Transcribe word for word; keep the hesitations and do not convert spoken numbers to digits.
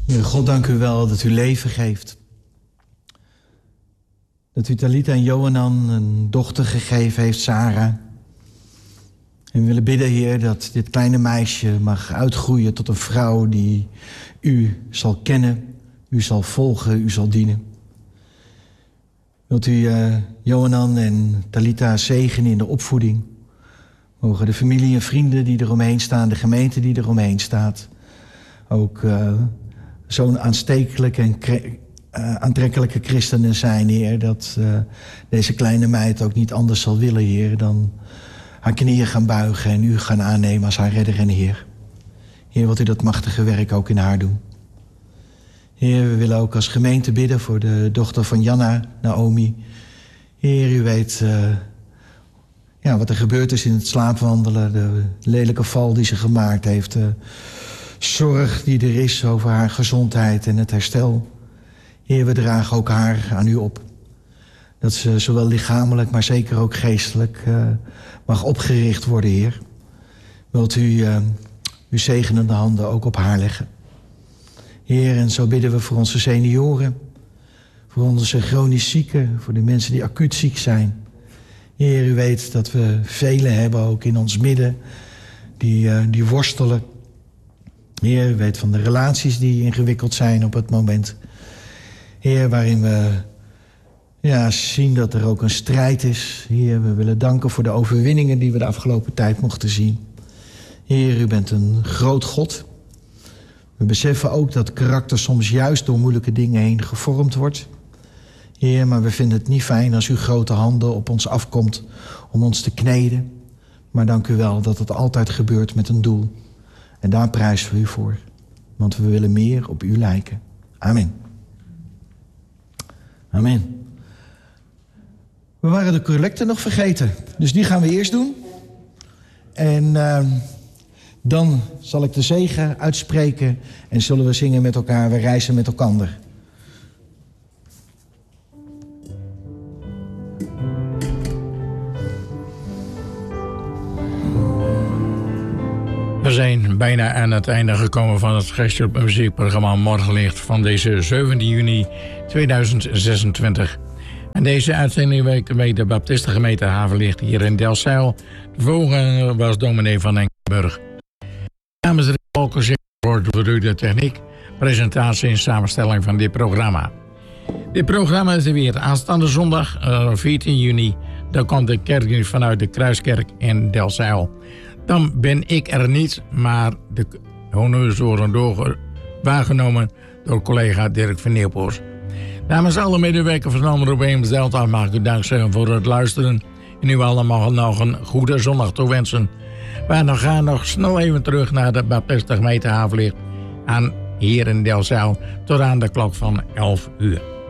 Heer God, dank u wel dat u leven geeft. Dat u Talita en Johanan een dochter gegeven heeft, Sarah. En we willen bidden, Heer, dat dit kleine meisje mag uitgroeien tot een vrouw die u zal kennen, u zal volgen, u zal dienen. Wilt u uh, Johanan en Talita zegenen in de opvoeding? Mogen de familie en vrienden die eromheen staan, de gemeente die eromheen staat, ook uh, zo'n aanstekelijke en kre- uh, aantrekkelijke christenen zijn, Heer, dat uh, deze kleine meid ook niet anders zal willen, Heer, dan haar knieën gaan buigen en u gaan aannemen als haar redder en Heer. Heer, wilt u dat machtige werk ook in haar doen. Heer, we willen ook als gemeente bidden voor de dochter van Janna, Naomi. Heer, u weet uh, ja, wat er gebeurd is in het slaapwandelen, de lelijke val die ze gemaakt heeft, de zorg die er is over haar gezondheid en het herstel. Heer, we dragen ook haar aan u op. Dat ze zowel lichamelijk, maar zeker ook geestelijk uh, mag opgericht worden, Heer. Wilt u uh, uw zegenende handen ook op haar leggen. Heer, en zo bidden we voor onze senioren, voor onze chronisch zieken, voor de mensen die acuut ziek zijn. Heer, u weet dat we velen hebben ook in ons midden die, uh, die worstelen. Heer, u weet van de relaties die ingewikkeld zijn op het moment. Heer, waarin we ja, zien dat er ook een strijd is. Heer, we willen danken voor de overwinningen die we de afgelopen tijd mochten zien. Heer, u bent een groot God. We beseffen ook dat karakter soms juist door moeilijke dingen heen gevormd wordt. Heer, maar we vinden het niet fijn als uw grote handen op ons afkomt om ons te kneden. Maar dank u wel dat het altijd gebeurt met een doel. En daar prijzen we u voor. Want we willen meer op u lijken. Amen. Amen. We waren de collecte nog vergeten. Dus die gaan we eerst doen. En uh, dan zal ik de zegen uitspreken. En zullen we zingen met elkaar. We reizen met elkander. We zijn bijna aan het einde gekomen van het Geestelijk Muziekprogramma Morgenlicht van deze zeventien juni tweeduizend zesentwintig. En deze uitzending werd bij de Baptistengemeente Havenlicht hier in Delfzijl. De volgende was dominee van Enkenburg. Namens de Volkenzin wordt voor u de techniek, presentatie en samenstelling van dit programma. Dit programma is er weer aanstaande zondag, veertien juni. Dan komt de kerkdienst vanuit de Kruiskerk in Delfzijl. Dan ben ik er niet, maar de honneurs worden door waargenomen door collega Dirk van Nieuwpoort. Namens alle medewerkers van Omroep Eems-Delta mag ik u dankzeggen voor het luisteren. En u allemaal nog een goede zondag toewensen. Maar dan gaan we nog snel even terug naar de Baptistengemeente Havenlicht aan hier in Delfzijl tot aan de klok van elf uur.